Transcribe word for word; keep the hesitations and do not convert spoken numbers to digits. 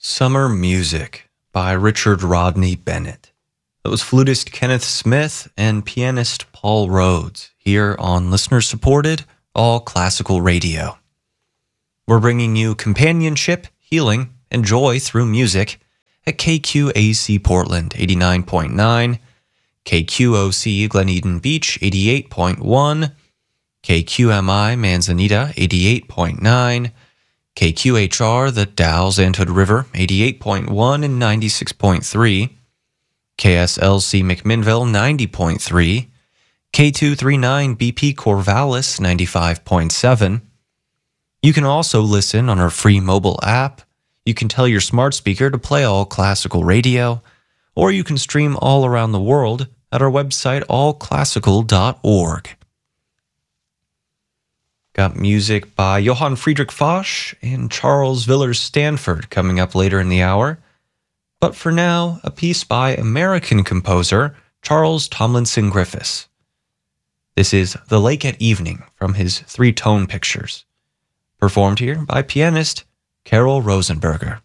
Summer Music by Richard Rodney Bennett. That was flutist Kenneth Smith and pianist Paul Rhodes here on listener-supported All Classical Radio. We're bringing you companionship, healing, and joy through music at K Q A C Portland eighty-nine point nine, K Q O C Glen Eden Beach eighty-eight point one, K Q M I Manzanita eighty-eight point nine, K Q H R The Dalles and Hood River eighty-eight point one and ninety-six point three, K S L C McMinnville ninety point three, K two thirty-nine B P Corvallis ninety-five point seven. You can also listen on our free mobile app. You can tell your smart speaker to play All Classical Radio, or you can stream all around the world at our website all classical dot org. Got music by Johann Friedrich Foch and Charles Villers Stanford coming up later in the hour. But for now, a piece by American composer Charles Tomlinson Griffiths. This is The Lake at Evening from his Three Tone Pictures, performed here by pianist Carol Rosenberger.